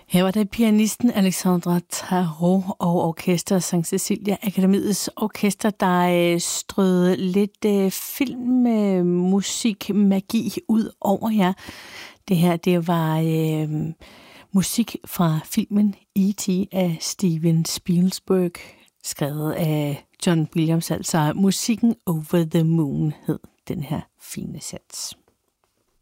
Her var det pianisten Alexandra Tarot og orkester St. Cecilia Akademiets orkester, der strøede lidt filmmusik, magi ud over jer. Det her, det var musik fra filmen E.T. af Steven Spielberg, skrevet af John Williams, altså musikken Over the Moon hed den her fine sats.